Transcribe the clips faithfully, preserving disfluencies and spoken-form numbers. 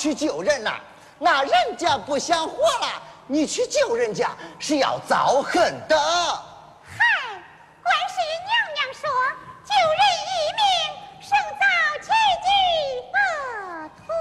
去救人了，那人家不想活了，你去救人家是要遭恨的。 嗨，观世音娘娘说，救人一命，胜造七级佛土。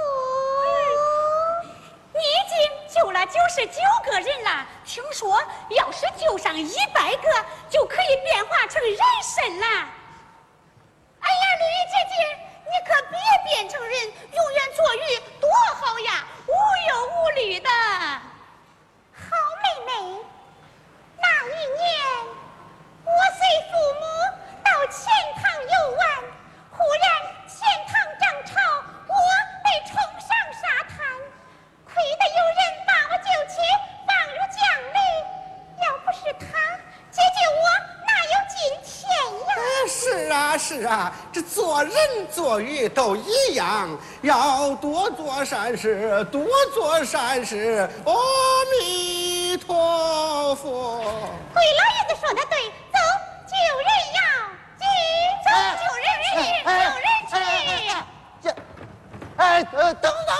你已经救了九十九个人了，听说要是救上一百个，就可以变化成人参了。哎呀，绿衣姐姐，你可别变成人，永远做鱼，多好呀，无忧无虑的。 好妹妹，那一年我随父母到钱塘游玩，忽然钱塘涨潮，我被冲上沙滩，亏得有人把我救起，放入江里。要不是他解救我，哪有今天呀？ 哎，是啊是啊，这做人做鱼都一样，要多做善事，多做善事。阿弥陀佛。 鬼老爷